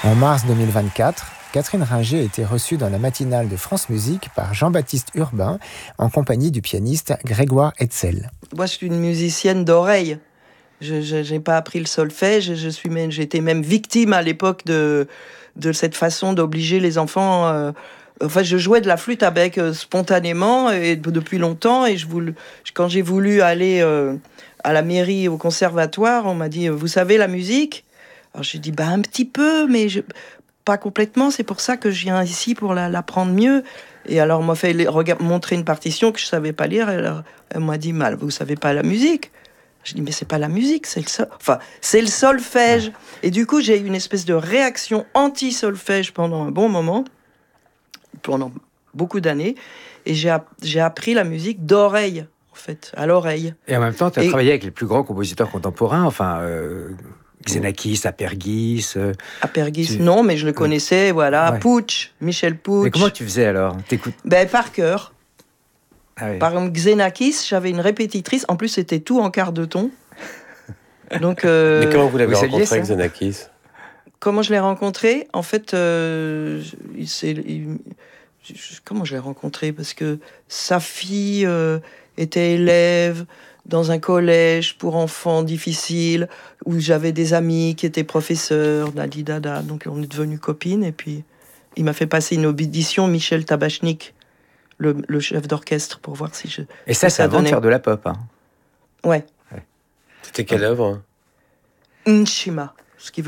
En mars 2024, Catherine Ringer a été reçue dans la matinale de France Musique par Jean-Baptiste Urbain, en compagnie du pianiste Grégoire Hetzel. Moi, je suis une musicienne d'oreille. Je n'ai pas appris le solfège. J'étais même victime à l'époque de cette façon d'obliger les enfants. Je jouais de la flûte à bec spontanément et depuis longtemps. Et quand j'ai voulu aller à la mairie, au conservatoire, on m'a dit « Vous savez la musique ?» Alors j'ai dit un petit peu, mais pas complètement. C'est pour ça que je viens ici pour l'apprendre mieux. Et alors on m'a fait montrer une partition que je savais pas lire. Et alors, elle m'a dit « Vous savez pas la musique ?» Je dis, mais c'est pas la musique, c'est le solfège. Et du coup, j'ai eu une espèce de réaction anti-solfège pendant un bon moment, pendant beaucoup d'années. Et j'ai appris la musique d'oreille, en fait, à l'oreille. Et en même temps, tu as travaillé avec les plus grands compositeurs contemporains, Xenakis, Apergis. Non, mais je le connaissais, voilà. Ouais. Puch, Michel Puch. Mais comment tu faisais alors? Par cœur. Ah oui. Par exemple, Xenakis, j'avais une répétitrice. En plus, c'était tout en quart de ton. Donc, mais comment vous l'avez rencontré, Xenakis? Comment je l'ai rencontré? En fait, comment je l'ai rencontré? Parce que sa fille était élève dans un collège pour enfants difficiles, où j'avais des amis qui étaient professeurs, dada. Donc, on est devenus copines. Et puis, il m'a fait passer une audition, Michel Tabachnik, le chef d'orchestre, pour voir si je... Et ça avant de faire de la pop, hein. Ouais. C'était quelle œuvre? Nshima.